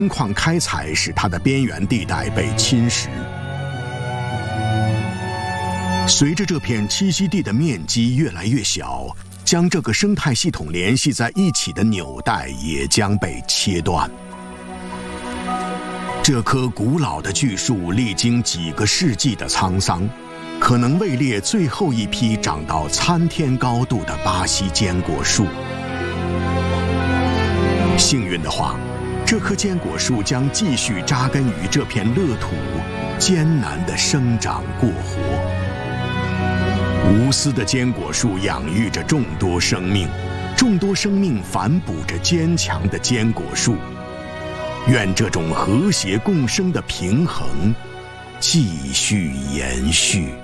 矿开采使它的边缘地带被侵蚀。随着这片栖息地的面积越来越小，将这个生态系统联系在一起的纽带也将被切断。这棵古老的巨树历经几个世纪的沧桑，可能位列最后一批长到参天高度的巴西坚果树。幸运的话，这棵坚果树将继续扎根于这片乐土，艰难地生长过活。无私的坚果树养育着众多生命，众多生命反哺着坚强的坚果树。愿这种和谐共生的平衡继续延续。